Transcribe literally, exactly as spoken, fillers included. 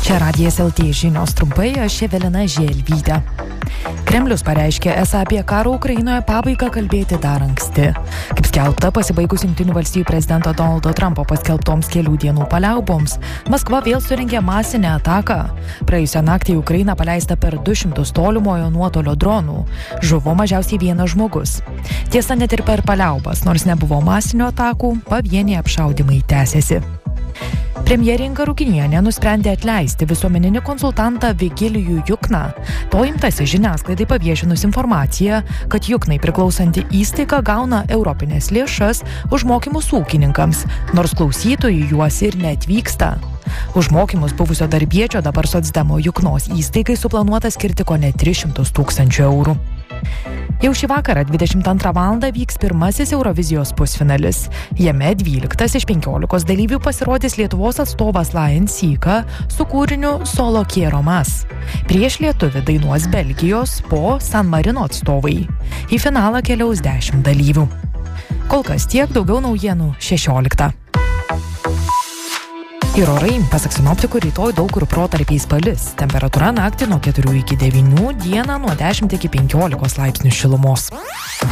Čia Radijas L T žinios trumpai, aš Evelina Želvytė. Kremlius pareiškė, esą apie karo Ukrainoje pabaigą kalbėti dar anksti. Kaip skelbta, pasibaigus Jungtinių valstijų prezidento Donaldo Trumpo paskelbtoms kelių dienų paliauboms, Maskva vėl surengė masinę ataką. Praėjusią naktį į Ukrainą paleista per du šimtus tolimojo nuotolio dronų. Žuvo mažiausiai vienas žmogus. Tiesa, net ir per paliaubas, nors nebuvo masinių atakų, pavieniai apšaudymai tęsiasi. Premjerė Inga Ruginienė nusprendė atleisti visuomeninį konsultantą Vigilijų Jukną. To imtasi žiniasklaidai paviešinus informaciją, kad Juknai priklausanti įstaiga gauna europinės lėšas už mokymus ūkininkams, nors klausytojai juos ir neatvyksta. Už mokymus buvusio darbiečio dabar socdemo Juknos įstaigai suplanuota skirti kone tris šimtus tūkstančių eurų. Jau šį vakarą dvidešimt antrą valandą vyks pirmasis Eurovizijos pusfinalis. Jame dvyliktas iš penkiolikos dalyvių pasirodys Lietuvos atstovas Lion Sika su kūriniu Solo Quiero Más. Prieš lietuvį dainuos Belgijos po San Marino atstovai. Į finalą keliaus dešimt dalyvių. Kol kas tiek, daugiau naujienų šešioliktą. Ir orai, pasak sinoptikų, rytoj daug kur protarpiais palis. Temperatūra naktį nuo keturių iki devynių, dieną nuo dešimt iki penkiolikos laipsnių šilumos.